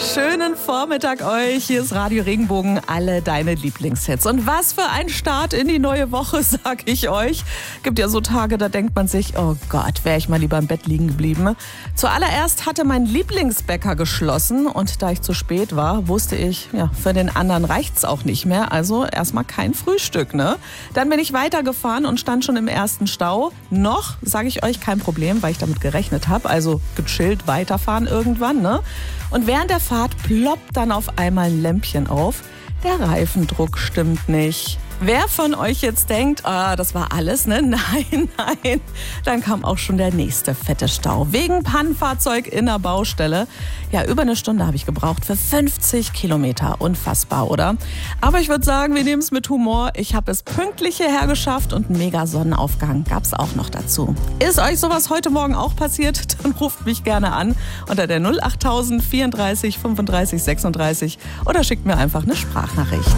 Schönen Vormittag euch. Hier ist Radio Regenbogen, alle deine Lieblingshits. Und was für ein Start in die neue Woche, sag ich euch. Gibt ja so Tage, da denkt man sich, oh Gott, wäre ich mal lieber im Bett liegen geblieben. Zuallererst hatte mein Lieblingsbäcker geschlossen und da ich zu spät war, wusste ich, ja, für den anderen reicht's auch nicht mehr. Also erstmal kein Frühstück, ne? Dann bin ich weitergefahren und stand schon im ersten Stau. Noch, sage ich euch, kein Problem, weil ich damit gerechnet habe. Also gechillt weiterfahren irgendwann, ne? Und während der Fahrt ploppt dann auf einmal ein Lämpchen auf. Der Reifendruck stimmt nicht. Wer von euch jetzt denkt, das war alles, ne? Nein. Dann kam auch schon der nächste fette Stau. Wegen Pannenfahrzeug in der Baustelle. Ja, über eine Stunde habe ich gebraucht für 50 Kilometer. Unfassbar, oder? Aber ich würde sagen, wir nehmen es mit Humor. Ich habe es pünktlich hierher geschafft und einen mega Sonnenaufgang gab es auch noch dazu. Ist euch sowas heute Morgen auch passiert? Dann ruft mich gerne an unter der 08000 34 35 36 oder schickt mir einfach eine Sprachnachricht.